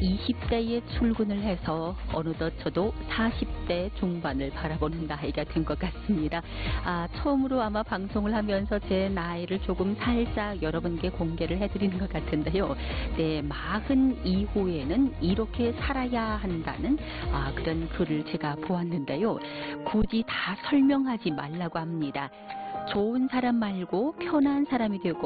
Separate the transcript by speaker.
Speaker 1: 20대에 출근을 해서 어느덧 저도 40대 중반을 바라보는 나이가 된 것 같습니다. 처음으로 아마 방송을 하면서 제 나이를 조금 살짝 여러분께 공개를 해드리는 것 같은데요. 네, 40 이후에는 이렇게 살아야 한다는 그런 글을 제가 보았는데요. 굳이 다 설명하지 말라고 합니다. 좋은 사람 말고 편한 사람이 되고